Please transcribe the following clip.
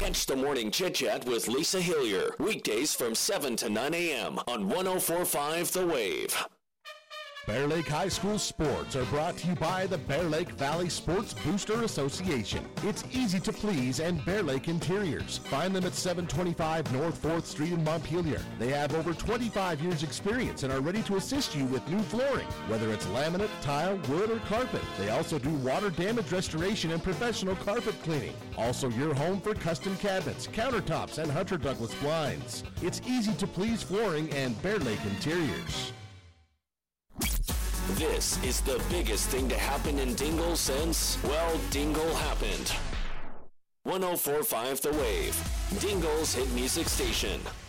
Catch the morning chit-chat with Lisa Hillier, weekdays from 7 to 9 a.m. on 104.5 The Wave. Bear Lake High School sports are brought to you by the Bear Lake Valley Sports Booster Association. It's easy to please and Bear Lake Interiors. Find them at 725 North 4th Street in Montpelier. They have over 25 years experience and are ready to assist you with new flooring, whether it's laminate, tile, wood, or carpet. They also do water damage restoration and professional carpet cleaning. Also your home for custom cabinets, countertops, and Hunter Douglas blinds. It's easy to please flooring and Bear Lake Interiors. This is the biggest thing to happen in Dingle since, well, Dingle happened. 104.5 The Wave, Dingle's hit music station.